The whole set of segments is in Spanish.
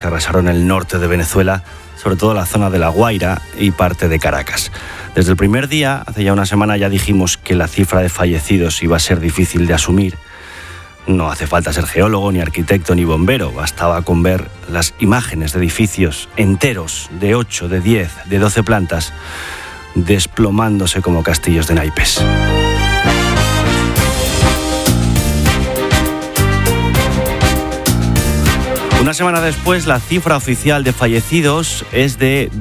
que arrasaron el norte de Venezuela, sobre todo la zona de La Guaira y parte de Caracas. Desde el primer día, hace ya una semana, ya dijimos que la cifra de fallecidos iba a ser difícil de asumir. No hace falta ser geólogo, ni arquitecto, ni bombero. Bastaba con ver las imágenes de edificios enteros de 8, de 10, de 12 plantas desplomándose como castillos de naipes. Una semana después, la cifra oficial de fallecidos es de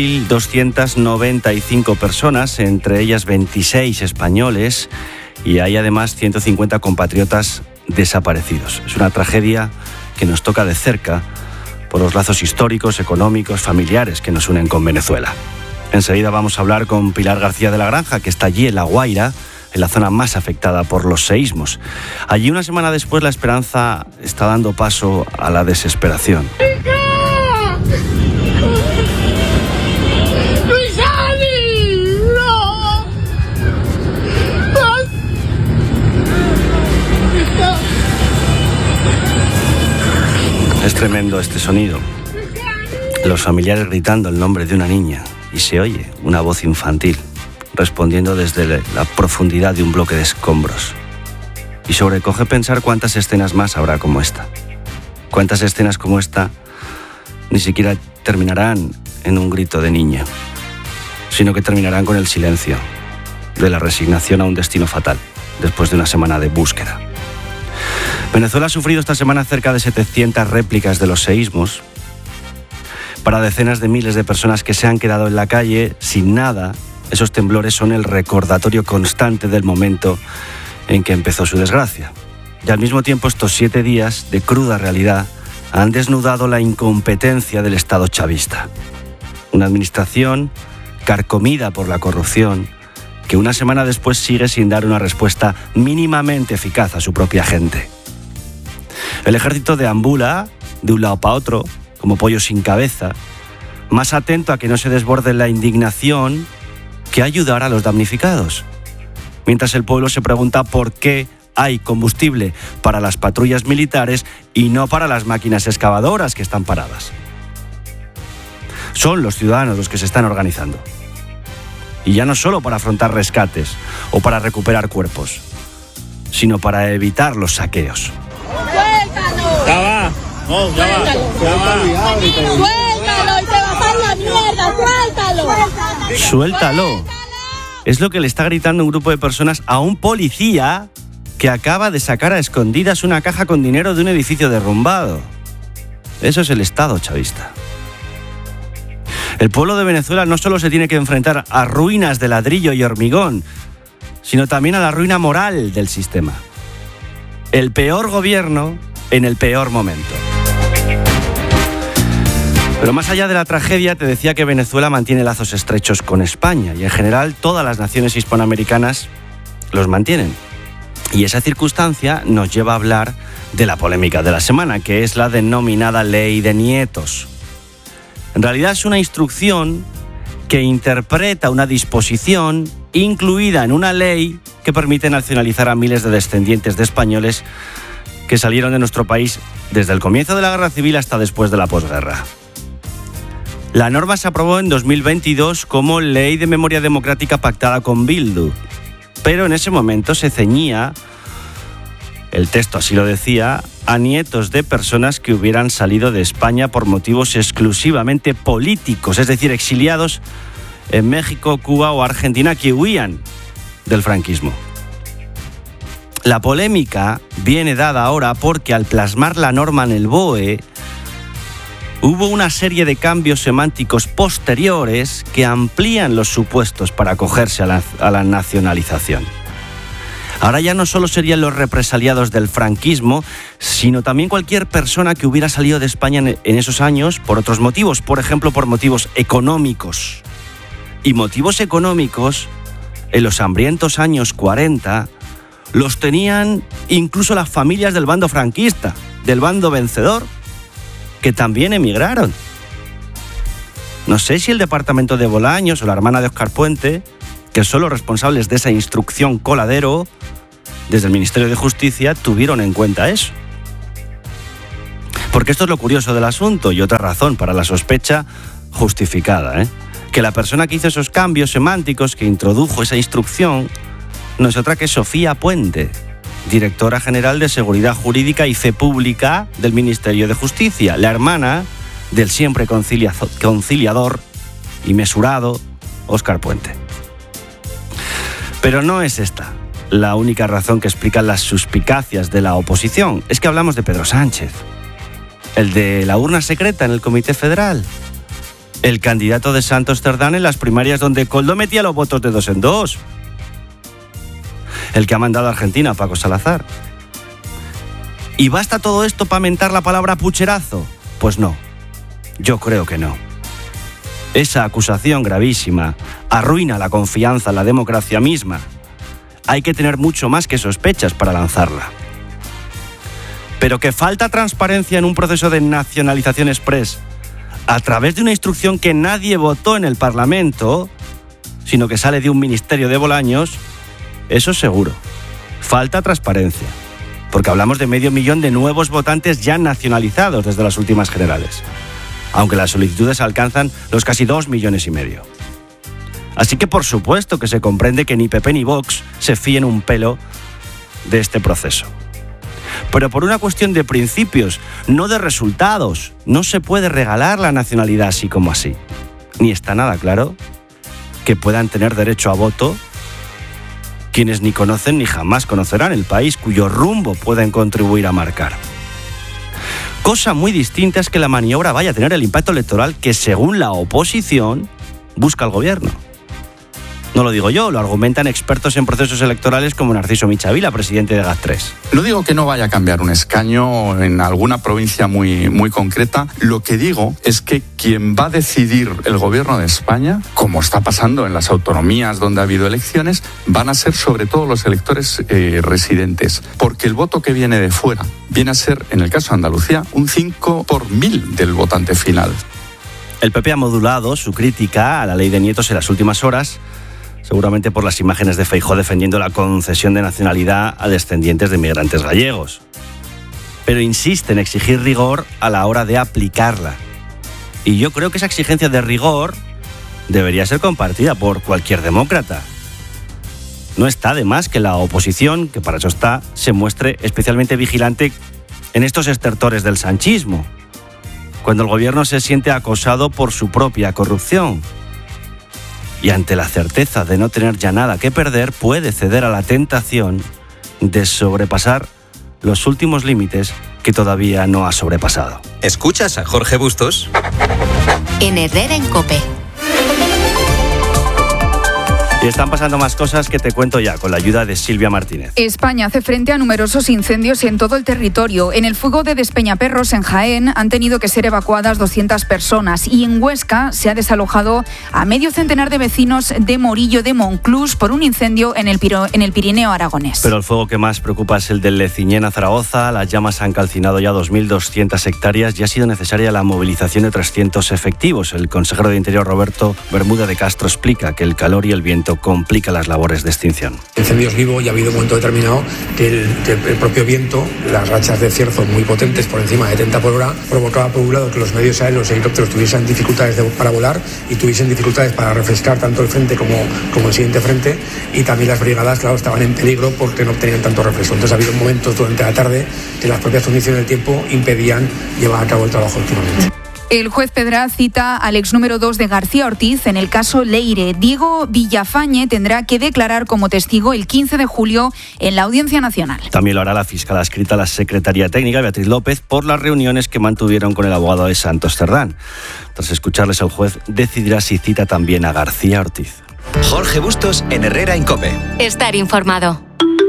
2.295 personas, entre ellas 26 españoles, y hay además 150 compatriotas desaparecidos. Es una tragedia que nos toca de cerca por los lazos históricos, económicos, familiares que nos unen con Venezuela. Enseguida vamos a hablar con Pilar García de la Granja, que está allí en La Guaira, en la zona más afectada por los seísmos. Allí, una semana después, la esperanza está dando paso a la desesperación. Es tremendo este sonido. Los familiares gritando el nombre de una niña y se oye una voz infantil respondiendo desde la profundidad de un bloque de escombros. Y sobrecoge pensar cuántas escenas más habrá como esta. Cuántas escenas como esta ni siquiera terminarán en un grito de niña, sino que terminarán con el silencio de la resignación a un destino fatal, después de una semana de búsqueda. Venezuela ha sufrido esta semana cerca de 700 réplicas de los seísmos. Para decenas de miles de personas que se han quedado en la calle sin nada, esos temblores son el recordatorio constante del momento en que empezó su desgracia. Y al mismo tiempo, estos 7 días de cruda realidad han desnudado la incompetencia del Estado chavista. Una administración carcomida por la corrupción que una semana después sigue sin dar una respuesta mínimamente eficaz a su propia gente. El ejército deambula de un lado para otro, como pollo sin cabeza, más atento a que no se desborde la indignación que ayudar a los damnificados. Mientras el pueblo se pregunta por qué hay combustible para las patrullas militares y no para las máquinas excavadoras que están paradas. Son los ciudadanos los que se están organizando. Y ya no solo para afrontar rescates o para recuperar cuerpos, sino para evitar los saqueos. ¡Suéltalo! ¡Ya va! No, ya va. ¡Suéltalo y te vas a la mierda! ¡Suéltalo! ¡Suéltalo! Es lo que le está gritando un grupo de personas a un policía que acaba de sacar a escondidas una caja con dinero de un edificio derrumbado. Eso es el Estado chavista. El pueblo de Venezuela no solo se tiene que enfrentar a ruinas de ladrillo y hormigón, sino también a la ruina moral del sistema. El peor gobierno en el peor momento. Pero más allá de la tragedia, te decía que Venezuela mantiene lazos estrechos con España y en general todas las naciones hispanoamericanas los mantienen. Y esa circunstancia nos lleva a hablar de la polémica de la semana, que es la denominada Ley de Nietos. En realidad es una instrucción que interpreta una disposición incluida en una ley que permite nacionalizar a miles de descendientes de españoles que salieron de nuestro país desde el comienzo de la Guerra Civil hasta después de la posguerra. La norma se aprobó en 2022 como Ley de Memoria Democrática pactada con Bildu, pero en ese momento se ceñía, el texto así lo decía, a nietos de personas que hubieran salido de España por motivos exclusivamente políticos, es decir, exiliados en México, Cuba o Argentina que huían del franquismo. La polémica viene dada ahora porque al plasmar la norma en el BOE, hubo una serie de cambios semánticos posteriores que amplían los supuestos para acogerse a la nacionalización. Ahora ya no solo serían los represaliados del franquismo, sino también cualquier persona que hubiera salido de España en esos años por otros motivos, por ejemplo, por motivos económicos. Y motivos económicos, en los hambrientos años 40, los tenían incluso las familias del bando franquista, del bando vencedor, que también emigraron. No sé si el departamento de Bolaños o la hermana de Óscar Puente, que son los responsables de esa instrucción coladero, desde el Ministerio de Justicia, tuvieron en cuenta eso. Porque esto es lo curioso del asunto y otra razón para la sospecha justificada, que la persona que hizo esos cambios semánticos, que introdujo esa instrucción, no es otra que Sofía Puente, directora general de Seguridad Jurídica y Fe Pública del Ministerio de Justicia, la hermana del siempre conciliador y mesurado Óscar Puente. Pero no es esta la única razón que explica las suspicacias de la oposición. Es que hablamos de Pedro Sánchez, el de la urna secreta en el Comité Federal, el candidato de Santos Cerdán en las primarias donde Koldo metía los votos de 2 en 2, el que ha mandado a Argentina a Paco Salazar. ¿Y basta todo esto para mentar la palabra pucherazo? Pues no, yo creo que no. Esa acusación gravísima arruina la confianza en la democracia misma. Hay que tener mucho más que sospechas para lanzarla. Pero que falta transparencia en un proceso de nacionalización express a través de una instrucción que nadie votó en el Parlamento, sino que sale de un ministerio de Bolaños, eso seguro. Falta transparencia, porque hablamos de 500.000 de nuevos votantes ya nacionalizados desde las últimas generales, aunque las solicitudes alcanzan los casi 2,5 millones. Así que por supuesto que se comprende que ni PP ni Vox se fíen un pelo de este proceso. Pero por una cuestión de principios, no de resultados, no se puede regalar la nacionalidad así como así. Ni está nada claro que puedan tener derecho a voto quienes ni conocen ni jamás conocerán el país cuyo rumbo pueden contribuir a marcar. Cosa muy distinta es que la maniobra vaya a tener el impacto electoral que, según la oposición, busca el gobierno. No lo digo yo, lo argumentan expertos en procesos electorales como Narciso Michavila, presidente de GAT3. No digo que no vaya a cambiar un escaño en alguna provincia muy concreta. Lo que digo es que quien va a decidir el gobierno de España, como está pasando en las autonomías donde ha habido elecciones, van a ser sobre todo los electores residentes. Porque el voto que viene de fuera viene a ser, en el caso de Andalucía, un 5 por 1000 del votante final. El PP ha modulado su crítica a la ley de nietos en las últimas horas, seguramente por las imágenes de Feijóo defendiendo la concesión de nacionalidad a descendientes de migrantes gallegos. Pero insiste en exigir rigor a la hora de aplicarla. Y yo creo que esa exigencia de rigor debería ser compartida por cualquier demócrata. No está de más que la oposición, que para eso está, se muestre especialmente vigilante en estos estertores del sanchismo, cuando el gobierno se siente acosado por su propia corrupción. Y ante la certeza de no tener ya nada que perder, puede ceder a la tentación de sobrepasar los últimos límites que todavía no ha sobrepasado. ¿Escuchas a Jorge Bustos? En Herrera en COPE. Y están pasando más cosas que te cuento ya, con la ayuda de Silvia Martínez. España hace frente a numerosos incendios en todo el territorio. En el fuego de Despeñaperros, en Jaén, han tenido que ser evacuadas 200 personas. Y en Huesca se ha desalojado a medio centenar de vecinos de Morillo de Monclús por un incendio en el Pirineo aragonés. Pero el fuego que más preocupa es el del Leciñén a Zaragoza. Las llamas han calcinado ya 2.200 hectáreas y ha sido necesaria la movilización de 300 efectivos. El consejero de Interior, Roberto Bermuda de Castro, explica que el calor y el viento complica las labores de extinción. El incendio es vivo y ha habido un momento determinado que el propio viento, las rachas de cierzo muy potentes por encima de 30 por hora, provocaba por un lado que los medios aéreos, los helicópteros tuviesen dificultades para volar y tuviesen dificultades para refrescar tanto el frente como el siguiente frente, y también las brigadas, claro, estaban en peligro porque no obtenían tanto refresco. Entonces ha habido momentos durante la tarde que las propias condiciones del tiempo impedían llevar a cabo el trabajo últimamente. El juez Pedraz cita al ex número 2 de García Ortiz en el caso Leire. Diego Villafañe tendrá que declarar como testigo el 15 de julio en la Audiencia Nacional. También lo hará la fiscal adscrita a la Secretaría Técnica, Beatriz López, por las reuniones que mantuvieron con el abogado de Santos Cerdán. Tras escucharles, el juez decidirá si cita también a García Ortiz. Jorge Bustos en Herrera en COPE. Estar informado.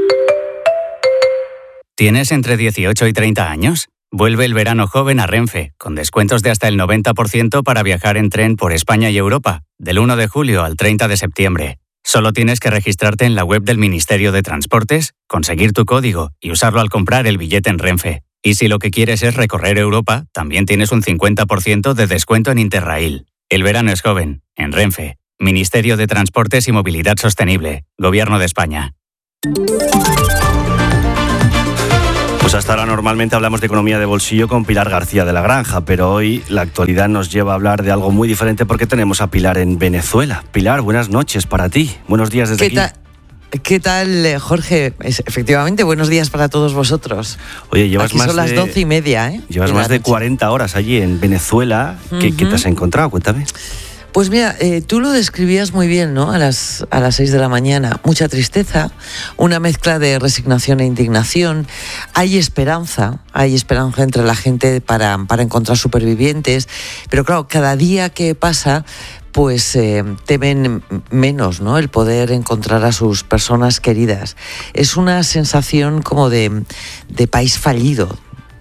¿Tienes entre 18 y 30 años? Vuelve el verano joven a Renfe, con descuentos de hasta el 90% para viajar en tren por España y Europa, del 1 de julio al 30 de septiembre. Solo tienes que registrarte en la web del Ministerio de Transportes, conseguir tu código y usarlo al comprar el billete en Renfe. Y si lo que quieres es recorrer Europa, también tienes un 50% de descuento en Interrail. El verano es joven, en Renfe. Ministerio de Transportes y Movilidad Sostenible, Gobierno de España. Pues Pues hasta ahora normalmente hablamos de economía de bolsillo con Pilar García de la Granja, pero hoy la actualidad nos lleva a hablar de algo muy diferente porque tenemos a Pilar en Venezuela. Pilar, buenas noches para ti. Buenos días desde aquí. ¿Qué tal, Jorge? Efectivamente, buenos días para todos vosotros. Oye, llevas aquí más son las 12:30, ¿eh? Llevas más de 40 horas allí en Venezuela. ¿Qué te has encontrado? Cuéntame. Pues mira, tú lo describías muy bien, ¿no? A las 6 de la mañana. Mucha tristeza, una mezcla de resignación e indignación. Hay esperanza entre la gente para encontrar supervivientes. Pero claro, cada día que pasa, pues temen menos, ¿no? El poder encontrar a sus personas queridas. Es una sensación como de país fallido.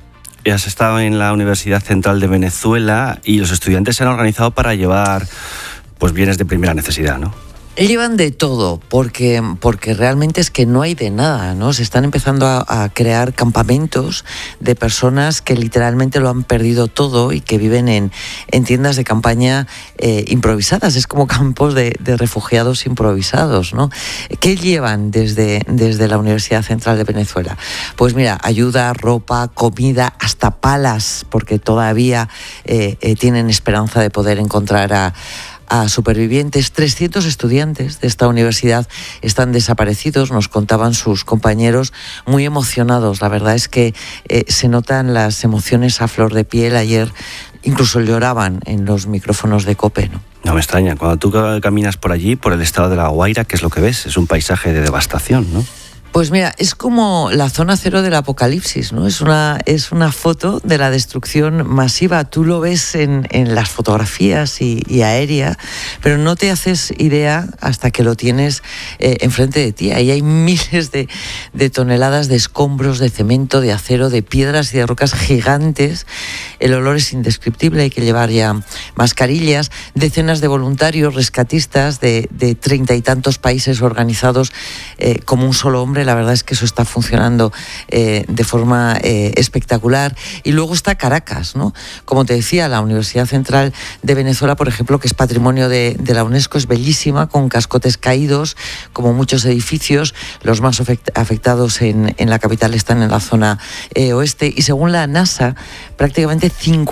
Has estado en la Universidad Central de Venezuela y los estudiantes se han organizado para llevar pues bienes de primera necesidad, ¿no? Llevan de todo, porque realmente es que no hay de nada, ¿no? Se están empezando a crear campamentos de personas que literalmente lo han perdido todo y que viven en tiendas de campaña improvisadas. Es como campos de refugiados improvisados, ¿no? ¿Qué llevan desde la Universidad Central de Venezuela? Pues mira, ayuda, ropa, comida, hasta palas, porque todavía tienen esperanza de poder encontrar a supervivientes. 300 estudiantes de esta universidad están desaparecidos, nos contaban sus compañeros, muy emocionados. La verdad es que se notan las emociones a flor de piel. Ayer incluso lloraban en los micrófonos de COPE, ¿no? No me extraña, cuando tú caminas por allí, por el estado de La Guaira, ¿qué es lo que ves? Es un paisaje de devastación, ¿no? Pues mira, es como la zona cero del apocalipsis, ¿no? Es una foto de la destrucción masiva. Tú lo ves en las fotografías y aérea, pero no te haces idea hasta que lo tienes enfrente de ti. Ahí hay miles de toneladas de escombros, de cemento, de acero, de piedras y de rocas gigantes. El olor es indescriptible, hay que llevar ya mascarillas. Decenas de voluntarios rescatistas de 30 y tantos países organizados como un solo hombre. La verdad es que eso está funcionando de forma espectacular. Y luego está Caracas, ¿no? Como te decía, la Universidad Central de Venezuela, por ejemplo, que es patrimonio de la UNESCO, es bellísima, con cascotes caídos, como muchos edificios. Los más afectados en la capital están en la zona oeste. Y según la NASA, prácticamente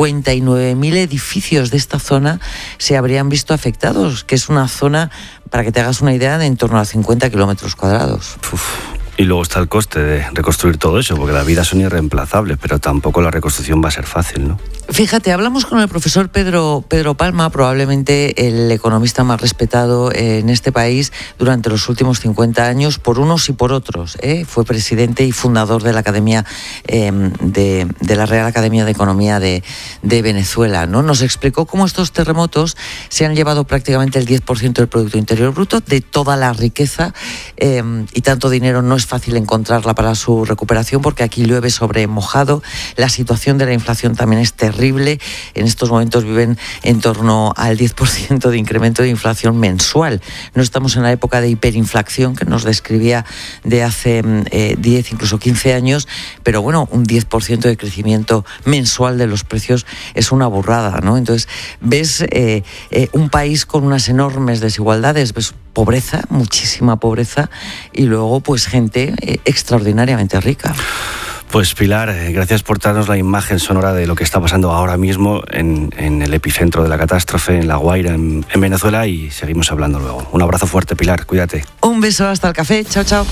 59.000 edificios de esta zona se habrían visto afectados, que es una zona, para que te hagas una idea, de en torno a 50 kilómetros cuadrados. Y luego está el coste de reconstruir todo eso, porque las vidas son irreemplazables, pero tampoco la reconstrucción va a ser fácil, ¿no? Fíjate, hablamos con el profesor Pedro Palma, probablemente el economista más respetado en este país durante los últimos 50 años, por unos y por otros, ¿eh? Fue presidente y fundador de la Academia de la Real Academia de Economía de Venezuela, ¿no? Nos explicó cómo estos terremotos se han llevado prácticamente el 10% del Producto Interior Bruto, de toda la riqueza, y tanto dinero no es fácil encontrarla para su recuperación, porque aquí llueve sobre mojado. La situación de la inflación también es terrible. En estos momentos viven en torno al 10% de incremento de inflación mensual. No estamos en la época de hiperinflación que nos describía de hace 10, incluso 15 años, pero bueno, un 10% de crecimiento mensual de los precios es una burrada, ¿no? Entonces, ves un país con unas enormes desigualdades, ves pobreza, muchísima pobreza, y luego pues gente extraordinariamente rica. Pues Pilar, gracias por darnos la imagen sonora de lo que está pasando ahora mismo en el epicentro de la catástrofe, en La Guaira, en Venezuela, y seguimos hablando luego. Un abrazo fuerte, Pilar, cuídate. Un beso, hasta el café, chao, chao.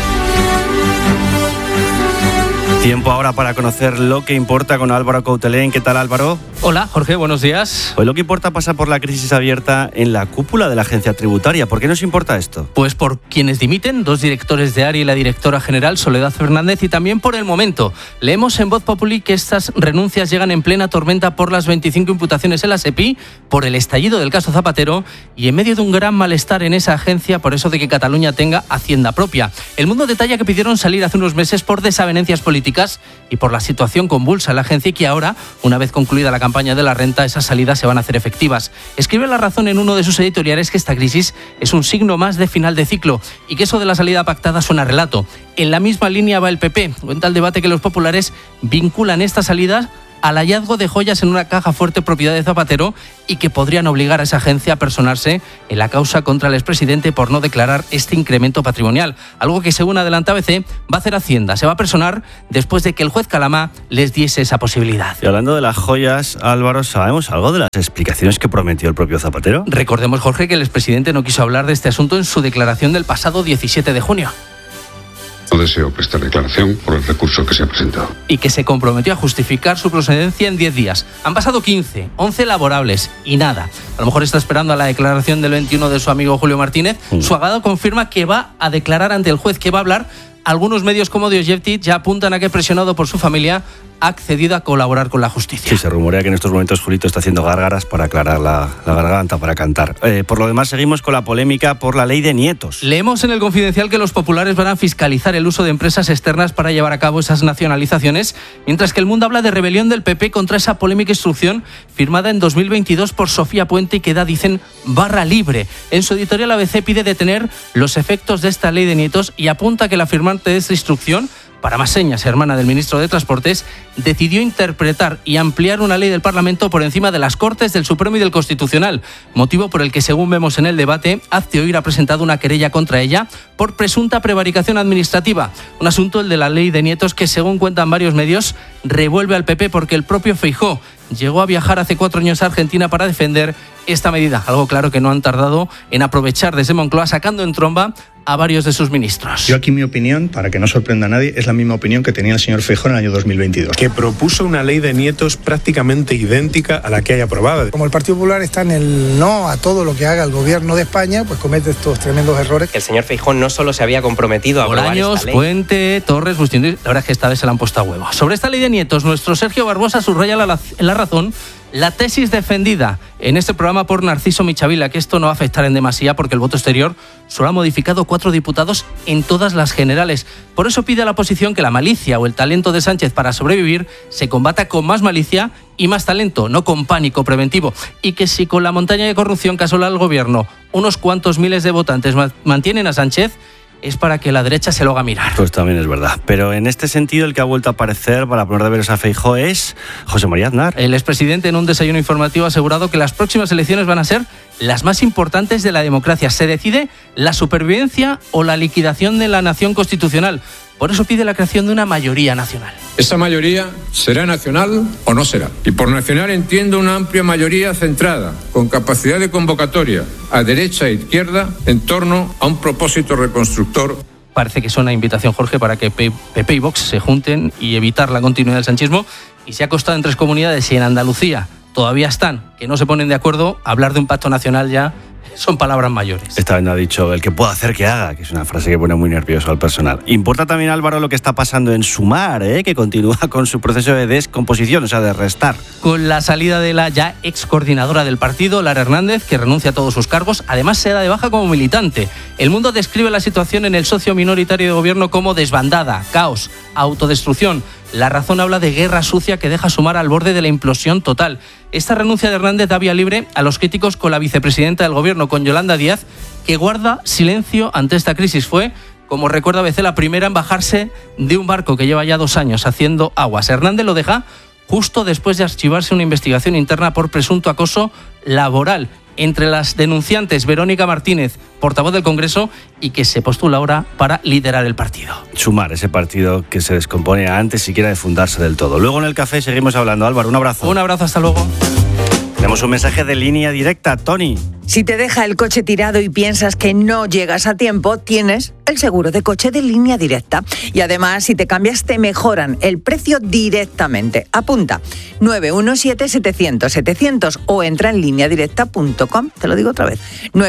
Tiempo ahora para conocer lo que importa con Álvaro Coutelén. ¿Qué tal, Álvaro? Hola, Jorge, buenos días. Hoy lo que importa pasa por la crisis abierta en la cúpula de la agencia tributaria. ¿Por qué nos importa esto? Pues por quienes dimiten, 2 directores de área y la directora general, Soledad Fernández, y también por el momento. Leemos en Voz Populi que estas renuncias llegan en plena tormenta por las 25 imputaciones en la SEPI, por el estallido del caso Zapatero y en medio de un gran malestar en esa agencia por eso de que Cataluña tenga hacienda propia. El Mundo detalla que pidieron salir hace unos meses por desavenencias políticas y por la situación convulsa en la agencia, y que ahora, una vez concluida la campaña de la renta, esas salidas se van a hacer efectivas. Escribe La Razón en uno de sus editoriales que esta crisis es un signo más de final de ciclo y que eso de la salida pactada suena a relato. En la misma línea va el PP. Cuenta el debate que los populares vinculan esta salida al hallazgo de joyas en una caja fuerte propiedad de Zapatero y que podrían obligar a esa agencia a personarse en la causa contra el expresidente por no declarar este incremento patrimonial. Algo que, según adelanta ABC, va a hacer Hacienda. Se va a personar después de que el juez Calama les diese esa posibilidad. Y hablando de las joyas, Álvaro, ¿sabemos algo de las explicaciones que prometió el propio Zapatero? Recordemos, Jorge, que el expresidente no quiso hablar de este asunto en su declaración del pasado 17 de junio. No deseo prestar declaración por el recurso que se ha presentado. Y que se comprometió a justificar su procedencia en 10 días. Han pasado 15, 11 laborables y nada. A lo mejor está esperando a la declaración del 21 de su amigo Julio Martínez. Su abogado confirma que va a declarar ante el juez, que va a hablar. Algunos medios como The Objective ya apuntan a que, presionado por su familia, ha accedido a colaborar con la justicia. Sí, se rumorea que en estos momentos Julito está haciendo gárgaras para aclarar la garganta, para cantar. Por lo demás, seguimos con la polémica por la ley de nietos. Leemos en El Confidencial que los populares van a fiscalizar el uso de empresas externas para llevar a cabo esas nacionalizaciones, mientras que El Mundo habla de rebelión del PP contra esa polémica instrucción firmada en 2022 por Sofía Puente y que da, dicen, barra libre. En su editorial, ABC pide detener los efectos de esta ley de nietos y apunta que la firmante de esta instrucción, para más señas, hermana del ministro de Transportes, decidió interpretar y ampliar una ley del Parlamento por encima de las Cortes, del Supremo y del Constitucional, motivo por el que, según vemos en el debate, Hazte Oír ha presentado una querella contra ella por presunta prevaricación administrativa. Un asunto, el de la ley de nietos, que, según cuentan varios medios, revuelve al PP porque el propio Feijóo llegó a viajar hace 4 años a Argentina para defender esta medida. Algo claro que no han tardado en aprovechar desde Moncloa, sacando en tromba a varios de sus ministros. Yo aquí mi opinión, para que no sorprenda a nadie, es la misma opinión que tenía el señor Feijóo en el año 2022. Que propuso una ley de nietos prácticamente idéntica a la que hay aprobada. Como el Partido Popular está en el no a todo lo que haga el gobierno de España, pues comete estos tremendos errores. El señor Feijóo no solo se había comprometido a aprobar Bolaños, esta ley. Puente, Torres, Bustindu, la verdad es que esta vez se la han puesto a huevo. Sobre esta ley de nietos, nuestro Sergio Barbosa subraya la razón, la tesis defendida en este programa por Narciso Michavila, que esto no va a afectar en demasía porque el voto exterior solo ha modificado 4 diputados en todas las generales. Por eso pide a la oposición que la malicia o el talento de Sánchez para sobrevivir se combata con más malicia y más talento, no con pánico preventivo. Y que si con la montaña de corrupción que asola el gobierno unos cuantos miles de votantes mantienen a Sánchez, es para que la derecha se lo haga mirar. Pues también es verdad. Pero en este sentido, el que ha vuelto a aparecer para poner deberes a Feijóo es José María Aznar. El expresidente, en un desayuno informativo, ha asegurado que las próximas elecciones van a ser las más importantes de la democracia. Se decide la supervivencia o la liquidación de la nación constitucional. Por eso pide la creación de una mayoría nacional. Esa mayoría será nacional o no será. Y por nacional entiendo una amplia mayoría centrada, con capacidad de convocatoria a derecha e izquierda en torno a un propósito reconstructor. Parece que es una invitación, Jorge, para que PP y Vox se junten y evitar la continuidad del sanchismo. Y se ha costado en 3 comunidades y en Andalucía todavía están, que no se ponen de acuerdo, hablar de un pacto nacional ya son palabras mayores. Esta vez no ha dicho el que pueda hacer que haga, que es una frase que pone muy nervioso al personal. Importa también, Álvaro, lo que está pasando en Sumar, que continúa con su proceso de descomposición, o sea, de restar. Con la salida de la ya ex coordinadora del partido, Lara Hernández, que renuncia a todos sus cargos, además se da de baja como militante. El Mundo describe la situación en el socio minoritario de gobierno como desbandada, caos, autodestrucción. La Razón habla de guerra sucia que deja Sumar al borde de la implosión total. Esta renuncia de Hernández da vía libre a los críticos con la vicepresidenta del gobierno, con Yolanda Díaz, que guarda silencio ante esta crisis. Fue, como recuerda ABC, la primera en bajarse de un barco que lleva ya 2 años haciendo aguas. Hernández lo deja justo después de archivarse una investigación interna por presunto acoso laboral entre las denunciantes Verónica Martínez, portavoz del Congreso, y que se postula ahora para liderar el partido. Sumar, ese partido que se descompone antes siquiera de fundarse del todo. Luego en el café seguimos hablando. Álvaro, un abrazo. Un abrazo, hasta luego. Tenemos un mensaje de Línea Directa, Tony. Si te deja el coche tirado y piensas que no llegas a tiempo, tienes el seguro de coche de Línea Directa. Y además, si te cambias, te mejoran el precio directamente. Apunta, 917-700-700 o entra en lineadirecta.com. Te lo digo otra vez,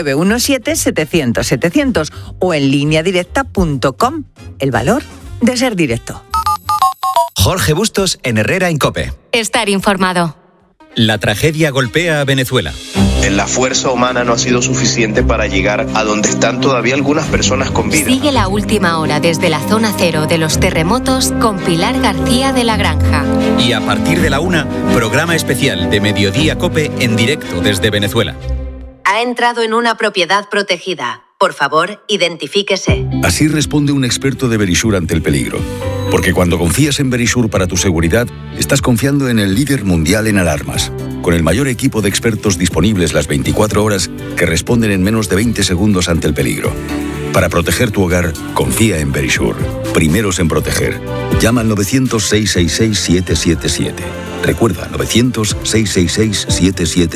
917-700-700 o en lineadirecta.com. El valor de ser directo. Jorge Bustos en Herrera en COPE. Estar informado. La tragedia golpea a Venezuela. La fuerza humana no ha sido suficiente para llegar a donde están todavía algunas personas con vida. Sigue la última hora desde la zona cero de los terremotos con Pilar García de la Granja. Y a partir de la 1, programa especial de Mediodía COPE en directo desde Venezuela. Ha entrado en una propiedad protegida. Por favor, identifíquese. Así responde un experto de Verisur ante el peligro. Porque cuando confías en Verisure para tu seguridad, estás confiando en el líder mundial en alarmas, con el mayor equipo de expertos disponibles las 24 horas que responden en menos de 20 segundos ante el peligro. Para proteger tu hogar, confía en Verisure. Primeros en proteger. Llama al 900-666-777. Recuerda, 900-666-777.